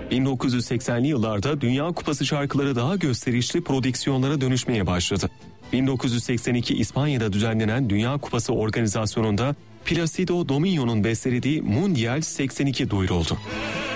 1980'li yıllarda Dünya Kupası şarkıları daha gösterişli prodüksiyonlara dönüşmeye başladı. 1982 İspanya'da düzenlenen Dünya Kupası organizasyonunda Plácido Domingo'nun bestelediği Mundial 82 duyuruldu.